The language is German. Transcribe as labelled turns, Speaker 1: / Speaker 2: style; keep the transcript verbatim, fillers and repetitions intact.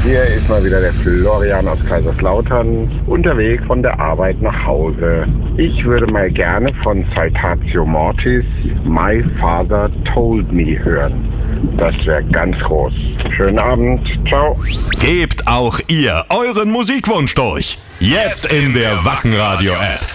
Speaker 1: Hier ist mal wieder der Florian aus Kaiserslautern, unterwegs von der Arbeit nach Hause. Ich würde mal gerne von Citatio Mortis My Father Told Me hören. Das wäre ganz groß. Schönen Abend. Ciao.
Speaker 2: Gebt auch ihr euren Musikwunsch durch. Jetzt in der Wacken Radio App.